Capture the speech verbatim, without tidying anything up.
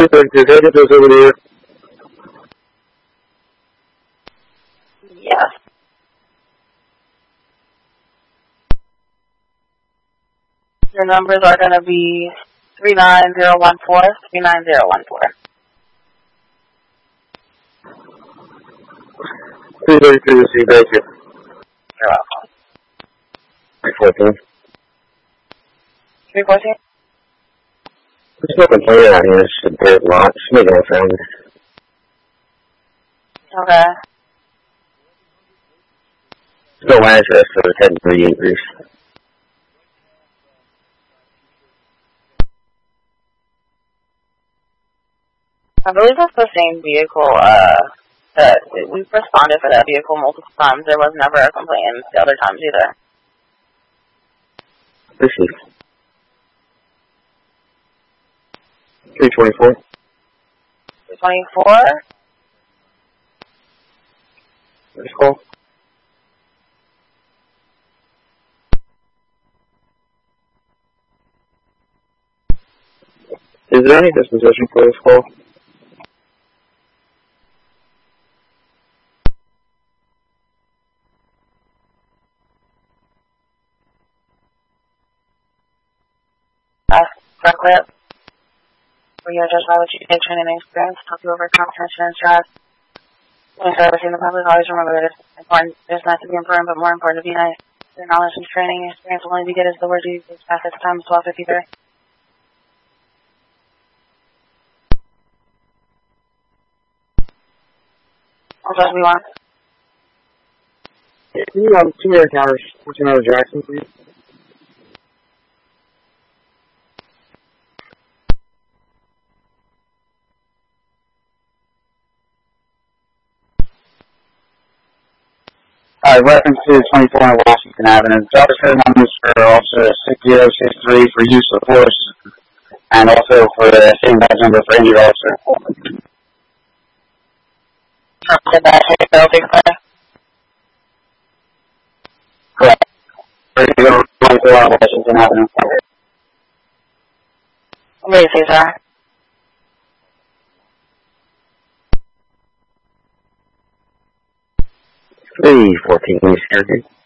three thirty-two, can I get those over there? Yes. Your numbers are going to be three nine zero one four, three nine zero one four. three thirty-two, see, thank you. You're welcome. three fourteen. three fourteen? There's no complaint out here. It's a dirt lot. It's making a sound. Okay. There's no address for the ten degree increase. I believe that's the same vehicle, uh, that we've responded for that vehicle multiple times. There was never a complaint the other times either. This is three twenty-four. three twenty-four? Let's call. Is there any disposition for this call? Uh, correctly. For your judge, which education and experience help you overcome tension and stress. When servicing the public, always remember that it's important. There's not to be important, but more important to be nice. Your knowledge and training and experience will only be good as the word you use past its time. twelve fifty-three. I'll just be one. Yeah, can you um two air towers, fourteen hundred Jackson, please? Alright, reference to twenty-four on Washington Avenue. Driver set numbers for Officer six zero six three for use of force, and also for the same badge number for injured officer. The badge number, Correct. twenty-four on Washington Avenue. What do you say, sir? three fourteen, can you hear me?